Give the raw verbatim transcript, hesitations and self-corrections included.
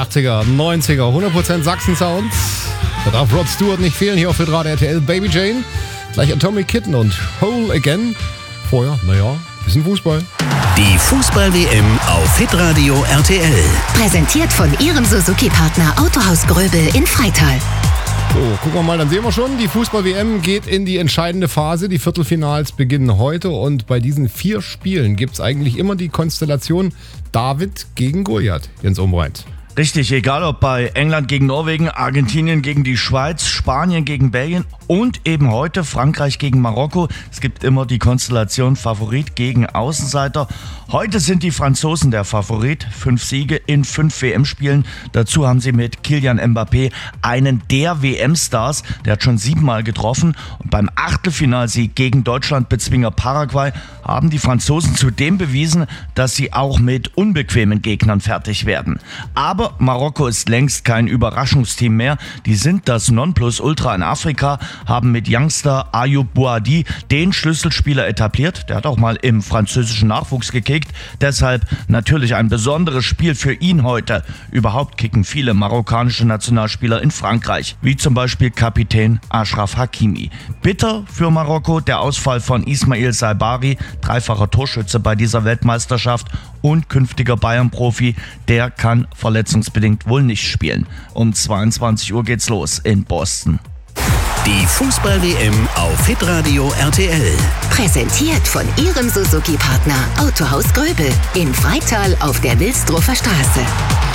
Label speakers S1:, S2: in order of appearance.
S1: achtziger, neunziger, hundert Prozent Sachsen-Sound. Da darf Rod Stewart nicht fehlen, hier auf Hitradio R T L. Baby Jane, gleich Atomic Kitten und Whole Again. Vorher, naja, bisschen Fußball.
S2: Die Fußball-W M auf Hitradio R T L.
S3: Präsentiert von Ihrem Suzuki-Partner Autohaus Gröbel in Freital.
S1: So, gucken wir mal, dann sehen wir schon, die Fußball-W M geht in die entscheidende Phase. Die Viertelfinals beginnen heute und bei diesen vier Spielen gibt es eigentlich immer die Konstellation David gegen Goliath, Jens Umbreit.
S4: Richtig, egal ob bei England gegen Norwegen, Argentinien gegen die Schweiz, Spanien gegen Belgien und eben heute Frankreich gegen Marokko. Es gibt immer die Konstellation Favorit gegen Außenseiter. Heute sind die Franzosen der Favorit. Fünf Siege in fünf W M-Spielen. Dazu haben sie mit Kylian Mbappé einen der W M-Stars. Der hat schon siebenmal getroffen. Und beim Achtelfinalsieg gegen Deutschland-Bezwinger Paraguay haben die Franzosen zudem bewiesen, dass sie auch mit unbequemen Gegnern fertig werden. Aber Marokko ist längst kein Überraschungsteam mehr. Die sind das Nonplusultra in Afrika, haben mit Youngster Ayoub Bouadi den Schlüsselspieler etabliert. Der hat auch mal im französischen Nachwuchs gekickt. Deshalb natürlich ein besonderes Spiel für ihn heute. Überhaupt kicken viele marokkanische Nationalspieler in Frankreich, wie zum Beispiel Kapitän Achraf Hakimi. Bitter für Marokko der Ausfall von Ismail Saibari, dreifacher Torschütze bei dieser Weltmeisterschaft und künftiger Bayern-Profi. Der kann verletzungsbedingt wohl nicht spielen. Um zweiundzwanzig Uhr geht's los in Boston.
S2: Die Fußball-W M auf Hitradio R T L.
S3: Präsentiert von Ihrem Suzuki-Partner Autohaus Gröbel in Freital auf der Wilsdruffer Straße.